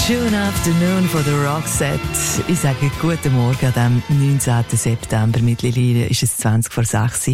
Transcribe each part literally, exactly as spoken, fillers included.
June Afternoon von der Roxette. Ich sage guten Morgen an dem neunzehnten September. Mittlerweile ist es zwanzig vor sechs.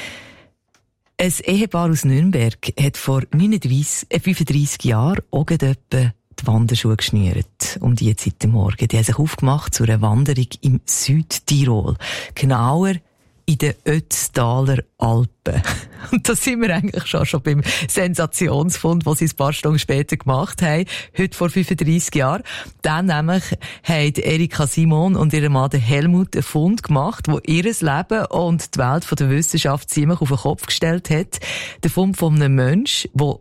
Ein Ehepaar aus Nürnberg hat vor neununddreissig, äh, fünfunddreissig Jahren auch etwa die Wanderschuhe geschnürt. Um diese Zeit am Morgen. Die haben sich aufgemacht zu einer Wanderung im Südtirol. Genauer in den Ötztaler Alpen. Und da sind wir eigentlich schon, schon beim Sensationsfund, den sie ein paar Stunden später gemacht haben, heute vor fünfunddreissig Jahren. Dann nämlich haben Erika Simon und ihr Mann Helmut einen Fund gemacht, der ihr Leben und die Welt der Wissenschaft ziemlich auf den Kopf gestellt hat. Der Fund von einem Menschen, der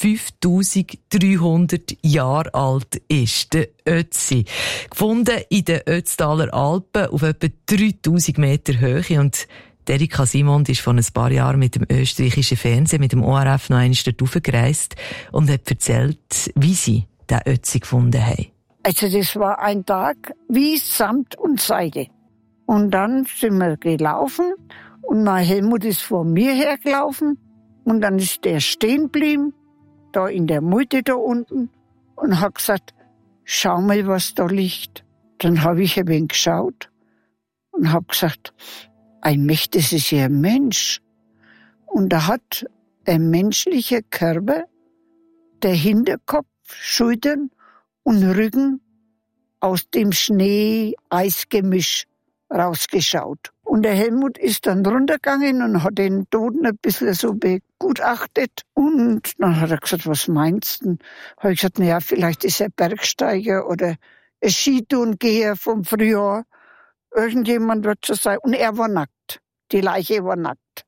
fünftausenddreihundert Jahre alt ist, der Ötzi. Gefunden in den Ötztaler Alpen auf etwa dreitausend Meter Höhe. Und Erika Simon ist vor ein paar Jahren mit dem österreichischen Fernsehen, mit dem O R F, noch einmal dort hochgereist und hat erzählt, wie sie den Ötzi gefunden haben. Also das war ein Tag wie Samt und Seide. Und dann sind wir gelaufen und mein Helmut ist vor mir hergelaufen und dann ist der stehen geblieben, da in der Mitte da unten, und hat gesagt, schau mal, was da liegt. Dann habe ich ein wenig geschaut und habe gesagt, ein Mensch, das ist ja ein Mensch. Und da hat ein menschlicher Körper, der Hinterkopf, Schultern und Rücken aus dem Schnee-Eis-Gemisch rausgeschaut. Und der Helmut ist dann runtergegangen und hat den Toten ein bisschen so begutachtet. Und dann hat er gesagt, was meinst du? Habe ich gesagt, na ja, vielleicht ist er Bergsteiger oder ein Skitourengeher vom Frühjahr. Irgendjemand wird so sein. Und er war nackt. Die Leiche war nackt.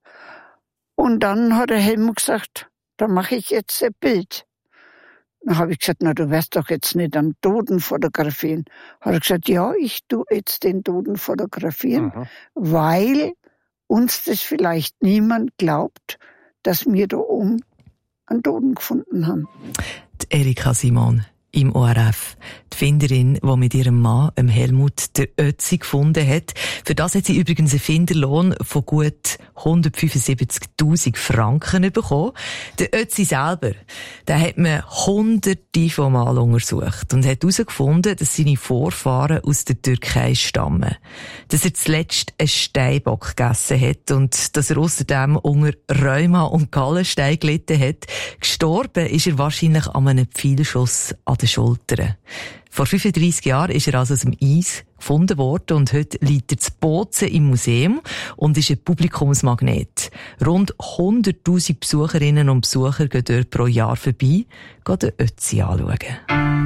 Und dann hat der Helmut gesagt, da mache ich jetzt ein Bild. Dann habe ich gesagt, na, du wirst doch jetzt nicht einen Toten fotografieren. Hat er gesagt, ja, ich tu jetzt den Toten fotografieren, mhm. weil uns das vielleicht niemand glaubt, dass wir da oben einen Toten gefunden haben. Die Erika Simon im O R F. Die Finderin, die mit ihrem Mann, dem Helmut, der Ötzi gefunden hat. Für das hat sie übrigens einen Finderlohn von gut hundertfünfundsiebzigtausend Franken bekommen. Der Ötzi selber, den hat man hunderte von Mal untersucht und hat herausgefunden, dass seine Vorfahren aus der Türkei stammen. Dass er zuletzt einen Steinbock gegessen hat und dass er außerdem unter Rheuma und Gallenstein gelitten hat. Gestorben ist er wahrscheinlich an einem Pfeilschuss an den Schultern. Vor fünfunddreissig Jahren ist er also aus dem Eis gefunden worden und heute liegt er zu Bozen im Museum und ist ein Publikumsmagnet. Rund hunderttausend Besucherinnen und Besucher gehen dort pro Jahr vorbei, gehen den Ötzi anschauen.